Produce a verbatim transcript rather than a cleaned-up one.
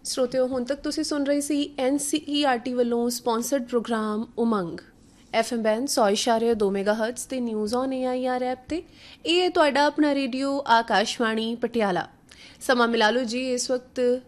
ਸਰੋਤਿਓ, ਹੁਣ ਤੱਕ ਤੁਸੀਂ ਸੁਣ ਰਹੇ ਸੀ ਐਨ ਸੀ ਈ ਆਰ ਟੀ ਵੱਲੋਂ ਸਪੋਂਸਰਡ ਪ੍ਰੋਗਰਾਮ ਉਮੰਗ ਐਫ ਐਮ ਬੈਨ ਸੌ ਇਸ਼ਾਰੇ ਦੋ ਮੈਗਾ ਹਰਟਸ ਤੇ news on A I R app ਤੇ। ਇਹ ਹੈ ਤੁਹਾਡਾ ਆਪਣਾ ਰੇਡੀਓ ਆਕਾਸ਼ਵਾਣੀ ਪਟਿਆਲਾ। ਸਮਾਂ ਮਿਲਾ ਲਓ ਜੀ, ਇਸ ਵਕਤ